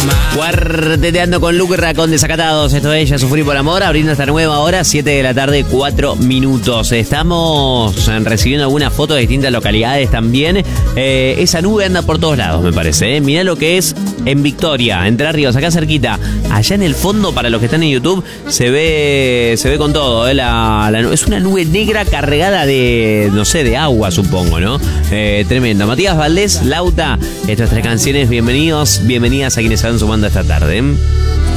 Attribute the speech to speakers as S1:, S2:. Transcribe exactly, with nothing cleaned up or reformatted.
S1: Cuarteteando con Lucra, con Desacatados. Esto es Ella Sufrí por Amor, abriendo esta nueva hora, siete de la tarde, cuatro minutos. Estamos recibiendo algunas fotos de distintas localidades también. Eh, esa nube anda por todos lados, me parece. ¿eh? Mirá lo que es en Victoria, Entre Ríos, acá cerquita. Allá en el fondo, para los que están en YouTube, se ve se ve con todo. ¿eh? La, la, es una nube negra cargada de, no sé, de agua, supongo, ¿no? Eh, tremendo. Matías Valdés, Lauta, estas tres canciones, bienvenidos, bienvenidas a quienes se van sumando esta tarde.